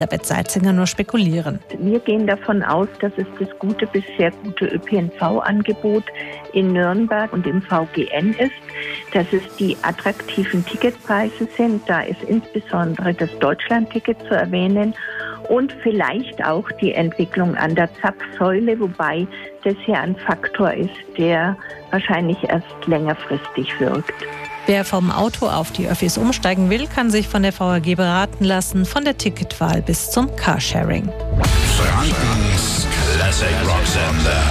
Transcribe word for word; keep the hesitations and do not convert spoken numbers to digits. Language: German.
Elisabeth Seitzinger nur spekulieren. Wir gehen davon aus, dass es das gute bis sehr gute Ö P N V-Angebot in Nürnberg und im V G N ist, dass es die attraktiven Ticketpreise sind. Da ist insbesondere das Deutschland-Ticket zu erwähnen und vielleicht auch die Entwicklung an der Zapfsäule, wobei das ja ein Faktor ist, der wahrscheinlich erst längerfristig wirkt. Wer vom Auto auf die Öffis umsteigen will, kann sich von der V A G beraten lassen, von der Ticketwahl bis zum Carsharing. Frankens Classic Rock Sender.